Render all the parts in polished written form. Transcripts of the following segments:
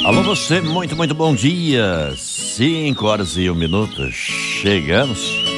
Alô você, muito bom dia. 5h01. Chegamos.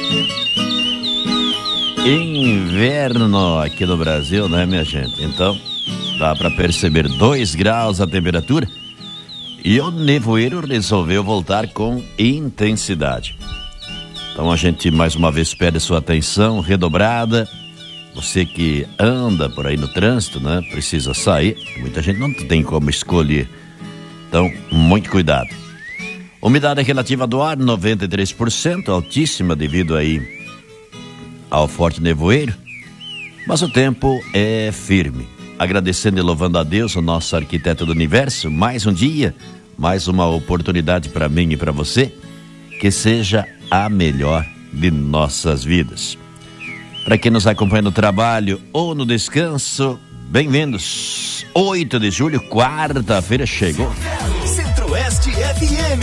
Inverno aqui no Brasil, né, minha gente? Então, dá para perceber 2 graus a temperatura. E o nevoeiro resolveu voltar com intensidade. Então a gente mais uma vez pede sua atenção redobrada. Você que anda por aí no trânsito, né? Precisa sair. Muita gente não tem como escolher. Então, muito cuidado. Umidade relativa do ar, 93%, altíssima devido aí ao forte nevoeiro. Mas o tempo é firme. Agradecendo e louvando a Deus, o nosso arquiteto do universo, mais um dia, mais uma oportunidade para mim e para você, que seja a melhor de nossas vidas. Para quem nos acompanha no trabalho ou no descanso, bem-vindos. 8 de julho, quarta-feira, chegou. Centro-Oeste FM.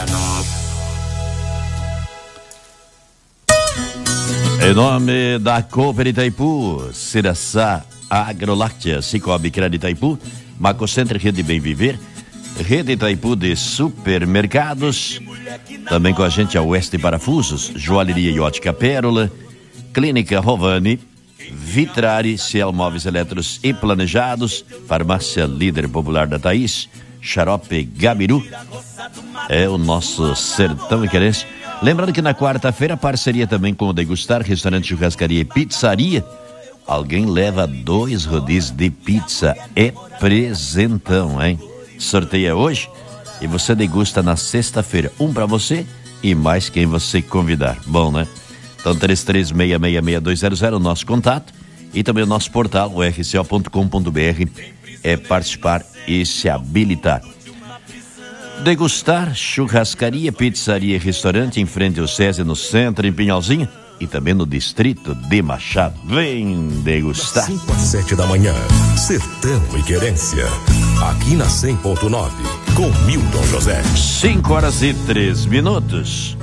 Em nome da Cooper Itaipu, Ciraçá Agroláctea, Cicobi Crédito Itaipu, Macocenter Rede Bem Viver, Rede Itaipu de Supermercados, também com a gente a Oeste Parafusos, Joalheria e Ótica Pérola, Clínica Rovani, Vitrari, Ciel Móveis Eletros e Planejados, Farmácia Líder Popular da Thaís, Xarope Gabiru, é o nosso sertão e querência. Lembrando que na quarta-feira, parceria também com o Degustar, Restaurante, Churrascaria e Pizzaria. Alguém leva 2 rodízios de pizza, é presentão, hein? Sorteia hoje e você degusta na sexta-feira, um para você e mais quem você convidar. Bom, né? Então 33666200 o nosso contato e também o nosso portal, o rco.com.br, é participar e se habilitar. Degustar, churrascaria, pizzaria e restaurante em frente ao SESI no centro, em Pinhalzinho e também no distrito de Machado. Vem degustar. 5 às 7 da manhã, Sertão e Querência, aqui na 100.9, com Milton José. 5h03.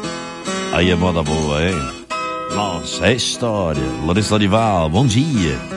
Aí é moda boa, hein? Nossa, é história. Larissa Olival, bom dia.